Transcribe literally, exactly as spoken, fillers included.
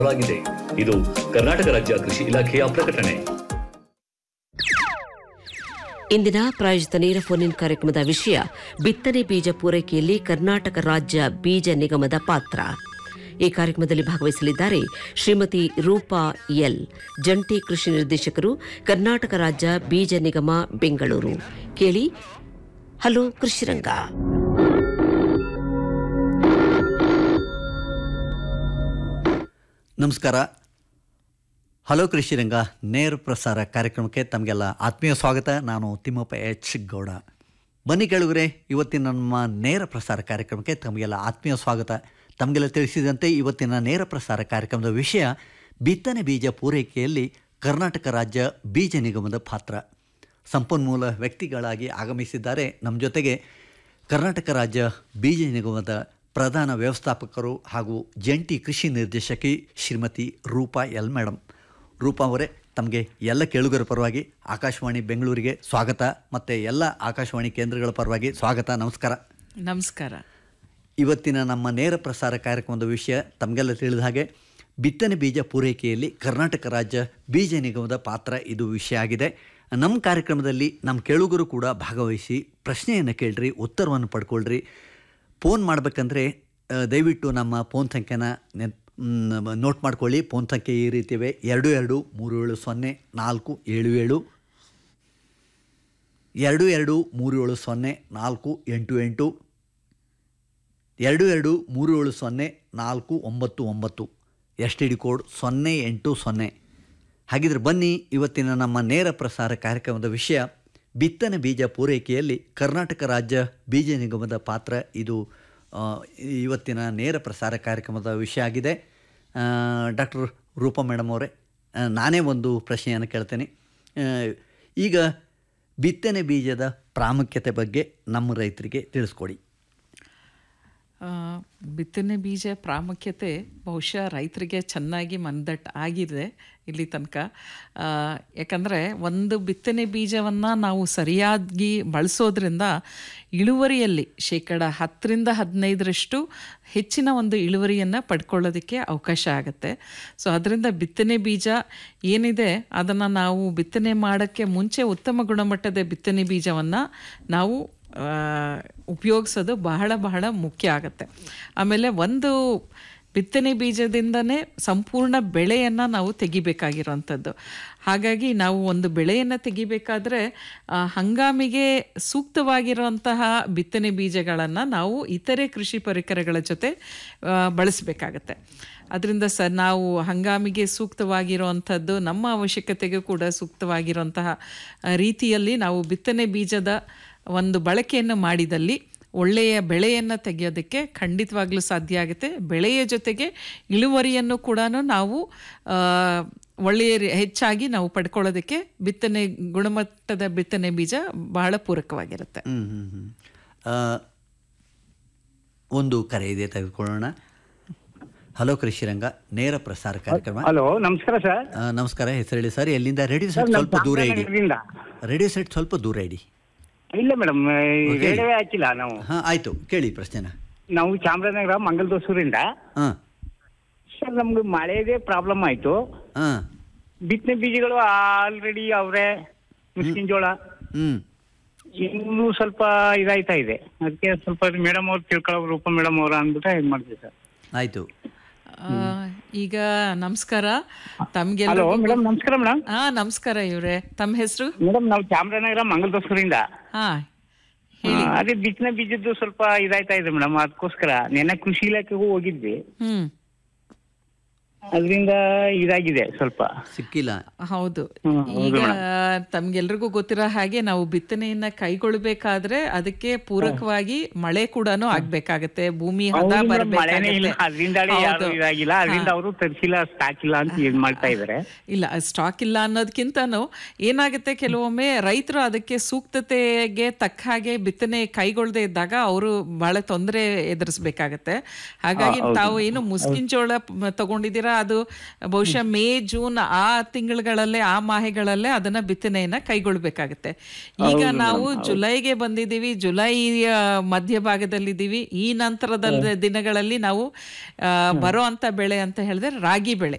ಆಗಿದೆ. ಇದು ಕರ್ನಾಟಕ ರಾಜ್ಯ ಕೃಷಿ ಇಲಾಖೆಯ ಪ್ರಕಟಣೆ. ಇಂದಿನ ಪ್ರಾಯೋಜಿತ ನೇರ ಫೋನ್ ಇನ್ ಕಾರ್ಯಕ್ರಮದ ವಿಷಯ ಬಿತ್ತನೆ ಬೀಜ ಪೂರೈಕೆಯಲ್ಲಿ ಕರ್ನಾಟಕ ರಾಜ್ಯ ಬೀಜ ನಿಗಮದ ಪಾತ್ರ. ಈ ಕಾರ್ಯಕ್ರಮದಲ್ಲಿ ಭಾಗವಹಿಸಲಿದ್ದಾರೆ ಶ್ರೀಮತಿ ರೂಪಾ ಎಲ್, ಜಂಟಿ ಕೃಷಿ ನಿರ್ದೇಶಕರು, ಕರ್ನಾಟಕ ರಾಜ್ಯ ಬೀಜ ನಿಗಮ, ಬೆಂಗಳೂರು. ಕೇಳಿ ಹಲೋ ಕೃಷಿರಂಗ. ನಮಸ್ಕಾರ. ಹಲೋ ಕೃಷಿರಂಗ ನೇರ ಪ್ರಸಾರ ಕಾರ್ಯಕ್ರಮಕ್ಕೆ ತಮಗೆಲ್ಲ ಆತ್ಮೀಯ ಸ್ವಾಗತ. ನಾನು ತಿಮ್ಮಪ್ಪ ಎಚ್ ಗೌಡ. ಬನ್ನಿ ಕೇಳುಗರೆ, ಇವತ್ತಿನ ನಮ್ಮ ನೇರ ಪ್ರಸಾರ ಕಾರ್ಯಕ್ರಮಕ್ಕೆ ತಮಗೆಲ್ಲ ಆತ್ಮೀಯ ಸ್ವಾಗತ. ತಮಗೆಲ್ಲ ತಿಳಿಸಿದಂತೆ ಇವತ್ತಿನ ನೇರ ಪ್ರಸಾರ ಕಾರ್ಯಕ್ರಮದ ವಿಷಯ ಬಿತ್ತನೆ ಬೀಜ ಪೂರೈಕೆಯಲ್ಲಿ ಕರ್ನಾಟಕ ರಾಜ್ಯ ಬೀಜ ನಿಗಮದ ಪಾತ್ರ. ಸಂಪನ್ಮೂಲ ವ್ಯಕ್ತಿಗಳಾಗಿ ಆಗಮಿಸಿದ್ದಾರೆ ನಮ್ಮ ಜೊತೆಗೆ ಕರ್ನಾಟಕ ರಾಜ್ಯ ಬೀಜ ನಿಗಮದ ಪ್ರಧಾನ ವ್ಯವಸ್ಥಾಪಕರು ಹಾಗೂ ಜಂಟಿ ಕೃಷಿ ನಿರ್ದೇಶಕಿ ಶ್ರೀಮತಿ ರೂಪಾ ಎಲ್ ಮೇಡಮ್. ರೂಪಾ ಅವರೇ, ತಮಗೆ ಎಲ್ಲ ಕೇಳುಗರ ಪರವಾಗಿ ಆಕಾಶವಾಣಿ ಬೆಂಗಳೂರಿಗೆ ಸ್ವಾಗತ, ಮತ್ತು ಎಲ್ಲ ಆಕಾಶವಾಣಿ ಕೇಂದ್ರಗಳ ಪರವಾಗಿ ಸ್ವಾಗತ. ನಮಸ್ಕಾರ. ನಮಸ್ಕಾರ. ಇವತ್ತಿನ ನಮ್ಮ ನೇರ ಪ್ರಸಾರ ಕಾರ್ಯಕ್ರಮದ ವಿಷಯ ತಮಗೆಲ್ಲ ತಿಳಿದ ಹಾಗೆ ಬಿತ್ತನೆ ಬೀಜ ಪೂರೈಕೆಯಲ್ಲಿ ಕರ್ನಾಟಕ ರಾಜ್ಯ ಬೀಜ ನಿಗಮದ ಪಾತ್ರ, ಇದು ವಿಷಯ ಆಗಿದೆ. ನಮ್ಮ ಕಾರ್ಯಕ್ರಮದಲ್ಲಿ ನಮ್ಮ ಕೇಳುಗರು ಕೂಡ ಭಾಗವಹಿಸಿ ಪ್ರಶ್ನೆಯನ್ನು ಕೇಳ್ರಿ, ಉತ್ತರವನ್ನು ಪಡ್ಕೊಳ್ರಿ. ಫೋನ್ ಮಾಡಬೇಕಂದ್ರೆ ದಯವಿಟ್ಟು ನಮ್ಮ ಫೋನ್ ಸಂಖ್ಯೆನ ನೆನ್ ನೋಟ್ ಮಾಡ್ಕೊಳ್ಳಿ. ಫೋನ್ ಸಂಖ್ಯೆ ಈ ರೀತಿ ಇವೆ: ಎರಡು ಎರಡು ಮೂರು ಏಳು ಸೊನ್ನೆ ನಾಲ್ಕು ಏಳು ಏಳು, ಎರಡು ಎರಡು ಮೂರು ಏಳು ಸೊನ್ನೆ ನಾಲ್ಕು ಎಂಟು ಎಂಟು, ಎರಡು ಎರಡು ಮೂರು ಏಳು ಸೊನ್ನೆ ನಾಲ್ಕು ಒಂಬತ್ತು ಒಂಬತ್ತು, ಎಸ್ ಟಿ ಡಿ ಕೋಡ್ ಸೊನ್ನೆ ಎಂಟು ಸೊನ್ನೆ. ಹಾಗಿದ್ರೆ ಬನ್ನಿ, ಇವತ್ತಿನ ನಮ್ಮ ನೇರ ಪ್ರಸಾರ ಕಾರ್ಯಕ್ರಮದ ವಿಷಯ ಬಿತ್ತನೆ ಬೀಜ ಪೂರೈಕೆಯಲ್ಲಿ ಕರ್ನಾಟಕ ರಾಜ್ಯ ಬೀಜ ನಿಗಮದ ಪಾತ್ರ, ಇದು ಇವತ್ತಿನ ನೇರ ಪ್ರಸಾರ ಕಾರ್ಯಕ್ರಮದ ವಿಷಯ ಆಗಿದೆ. ಡಾಕ್ಟರ್ ರೂಪಾ ಮೇಡಮ್ ಅವರೇ, ನಾನೇ ಒಂದು ಪ್ರಶ್ನೆಯನ್ನು ಕೇಳ್ತೇನೆ. ಈಗ ಬಿತ್ತನೆ ಬೀಜದ ಪ್ರಾಮುಖ್ಯತೆ ಬಗ್ಗೆ ನಮ್ಮ ರೈತರಿಗೆ ತಿಳಿಸ್ಕೊಡಿ. ಬಿತ್ತನೆ ಬೀಜ ಪ್ರಾಮುಖ್ಯತೆ ಬಹುಶಃ ರೈತರಿಗೆ ಚೆನ್ನಾಗಿ ಮನದಟ್ಟು ಆಗಿದೆ ಇಲ್ಲಿ ತನಕ. ಯಾಕಂದರೆ ಒಂದು ಬಿತ್ತನೆ ಬೀಜವನ್ನು ನಾವು ಸರಿಯಾಗಿ ಬಳಸೋದ್ರಿಂದ ಇಳುವರಿಯಲ್ಲಿ ಶೇಕಡ ಹತ್ತರಿಂದ ಹದಿನೈದರಷ್ಟು ಹೆಚ್ಚಿನ ಒಂದು ಇಳುವರಿಯನ್ನು ಪಡ್ಕೊಳ್ಳೋದಕ್ಕೆ ಅವಕಾಶ ಆಗುತ್ತೆ. ಸೊ ಅದರಿಂದ ಬಿತ್ತನೆ ಬೀಜ ಏನಿದೆ ಅದನ್ನು ನಾವು ಬಿತ್ತನೆ ಮಾಡೋಕ್ಕೆ ಮುಂಚೆ ಉತ್ತಮ ಗುಣಮಟ್ಟದ ಬಿತ್ತನೆ ಬೀಜವನ್ನು ನಾವು ಉಪಯೋಗಿಸೋದು ಬಹಳ ಬಹಳ ಮುಖ್ಯ ಆಗುತ್ತೆ. ಆಮೇಲೆ ಒಂದು ಬಿತ್ತನೆ ಬೀಜದಿಂದನೇ ಸಂಪೂರ್ಣ ಬೆಳೆಯನ್ನು ನಾವು ತೆಗಿಬೇಕಾಗಿರೋವಂಥದ್ದು. ಹಾಗಾಗಿ ನಾವು ಒಂದು ಬೆಳೆಯನ್ನು ತೆಗಿಬೇಕಾದ್ರೆ ಹಂಗಾಮಿಗೆ ಸೂಕ್ತವಾಗಿರುವಂತಹ ಬಿತ್ತನೆ ಬೀಜಗಳನ್ನು ನಾವು ಇತರೆ ಕೃಷಿ ಪರಿಕರಗಳ ಜೊತೆ ಬಳಸಬೇಕಾಗತ್ತೆ. ಅದರಿಂದ ಸ ನಾವು ಹಂಗಾಮಿಗೆ ಸೂಕ್ತವಾಗಿರುವಂಥದ್ದು, ನಮ್ಮ ಅವಶ್ಯಕತೆಗೂ ಕೂಡ ಸೂಕ್ತವಾಗಿರುವಂತಹ ರೀತಿಯಲ್ಲಿ ನಾವು ಬಿತ್ತನೆ ಬೀಜದ ಒಂದು ಬಳಕೆಯನ್ನು ಮಾಡಿದಲ್ಲಿ ಒಳ್ಳೆಯ ಬೆಳೆಯನ್ನು ತೆಗೆಯೋದಕ್ಕೆ ಖಂಡಿತವಾಗ್ಲೂ ಸಾಧ್ಯ ಆಗುತ್ತೆ. ಬೆಳೆಯ ಜೊತೆಗೆ ಇಳುವರಿಯನ್ನು ಕೂಡ ನಾವು ಒಳ್ಳೆಯ ಹೆಚ್ಚಾಗಿ ನಾವು ಪಡ್ಕೊಳ್ಳೋದಕ್ಕೆ ಬಿತ್ತನೆ ಗುಣಮಟ್ಟದ ಬಿತ್ತನೆ ಬೀಜ ಬಹಳ ಪೂರಕವಾಗಿರುತ್ತೆ. ಒಂದು ಕರೆ ಇದೆ, ತೆಗೆದುಕೊಳ್ಳೋಣ. ಹಲೋ ಕೃಷಿರಂಗ ನೇರ ಪ್ರಸಾರ ಕಾರ್ಯಕ್ರಮ. ಹಲೋ, ನಮಸ್ಕಾರ ಸರ್. ನಮಸ್ಕಾರ. ಹೆಸರು ಹೇಳಿ ಸರ್. ಎಲ್ಲಿಂದ? ರೇಡಿಯೋ ಸೆಟ್ ಸ್ವಲ್ಪ ದೂರ ಇಡಿ. ರೇಡಿಯೋ ಸೆಟ್ ಸ್ವಲ್ಪ ದೂರ ಇಡಿ. ಇಲ್ಲ ಮೇಡಮ್, ರೇಡಿಯೋವೇ ಹಾಕಿಲ್ಲ ನಾವು. ಹಾ, ಆಯ್ತು, ಕೇಳಿ ಪ್ರಶ್ನೆನ. ನಾವು ಚಾಮರಾಜನಗರ ಮಂಗಲದೊಸೂರಿಂದ. ಸರ್, ನಮ್ಗೆ ಮಳೆದೇ ಪ್ರಾಬ್ಲಮ್ ಆಯ್ತು. ಬಿತ್ತನೆ ಬೀಜಗಳು ಆಲ್ರೆಡಿ ಅವರೇ ಮುಸ್ಕಿನ ಜೋಳ ಇನ್ನೂ ಸ್ವಲ್ಪ ಇದಾಯ್ತಾ ಇದೆ. ಅದಕ್ಕೆ ಸ್ವಲ್ಪ ಮೇಡಮ್ ಅವ್ರು ತಿಳ್ಕೊಳ್ಳೋ, ರೂಪ ಮೇಡಮ್ ಅವ್ರ ಅಂದ್ಬಿಟ್ಟು ಇದು ಮಾಡ್ತೀವಿ ಸರ್. ಆಯ್ತು. ಈಗ ನಮಸ್ಕಾರ ತಮ್ಗೆ. ಮೇಡಮ್ ನಮಸ್ಕಾರ ಮೇಡಮ್. ಹಾ, ನಮಸ್ಕಾರ ಇವ್ರೆ. ತಮ್ಮ ಹೆಸರು? ಮೇಡಮ್, ನಾವು ಚಾಮರಾಜನಗರ ಮಂಗಲದೊಸೂರಿಂದ. ಹಾ, ಅದೇ ಬಿತ್ತನೆ ಬೀಜದ್ದು ಸ್ವಲ್ಪ ಇದಾಯ್ತಾ ಇದೆ ಮೇಡಮ್. ಅದಕ್ಕೋಸ್ಕರ ನೆನ್ನೆ ಕೃಷಿ ಇಲಾಖೆಗೂ ಹೋಗಿದ್ವಿ. ಹ್ಮ್ ಅದರಿಂದ ಇದಾಗಿದೆ, ಸ್ವಲ್ಪ ಸಿಕ್ಕಿಲ್ಲ. ಹೌದು. ಈಗ ತಮ್ಗೆಲ್ರಿಗೂ ಗೊತ್ತಿರೋ ಹಾಗೆ ನಾವು ಬಿತ್ತನೆಯನ್ನ ಕೈಗೊಳ್ಬೇಕಾದ್ರೆ ಅದಕ್ಕೆ ಪೂರಕವಾಗಿ ಮಳೆ ಕೂಡ ಆಗ್ಬೇಕಾಗತ್ತೆ, ಭೂಮಿ ಹದ ಬರ್ಬೇಕಾಗತ್ತೆ. ಇಲ್ಲ, ಸ್ಟಾಕ್ ಇಲ್ಲ ಅನ್ನೋದಕ್ಕಿಂತನೂ ಏನಾಗುತ್ತೆ, ಕೆಲವೊಮ್ಮೆ ರೈತರು ಅದಕ್ಕೆ ಸೂಕ್ತತೆಗೆ ತಕ್ಕ ಹಾಗೆ ಬಿತ್ತನೆ ಕೈಗೊಳ್ಳದೆ ಇದ್ದಾಗ ಅವರು ಬಹಳ ತೊಂದರೆ ಎದುರಿಸ್ಬೇಕಾಗತ್ತೆ. ಹಾಗಾಗಿ ತಾವು ಏನು ಮುಸ್ಕಿನ ಜೋಳ ತಗೊಂಡಿದ್ದೀರಾ ಅದು ಬಹುಶಃ ಮೇ ಜೂನ್ ಆ ತಿಂಗಳುಗಳಲ್ಲೇ ಆ ಮಾಹೆಗಳಲ್ಲೇ ಅದನ್ನ ಬಿತ್ತನೆಯನ್ನ ಕೈಗೊಳ್ಬೇಕಾಗತ್ತೆ. ಈಗ ನಾವು ಜುಲೈಗೆ ಬಂದಿದ್ದೀವಿ, ಜುಲೈಯ ಮಧ್ಯಭಾಗದಲ್ಲಿದ್ದೀವಿ. ಈ ನಂತರದ ದಿನಗಳಲ್ಲಿ ನಾವು ಬರೋ ಅಂತ ಬೆಳೆ ಅಂತ ಹೇಳಿದ್ರೆ ರಾಗಿ ಬೆಳೆ.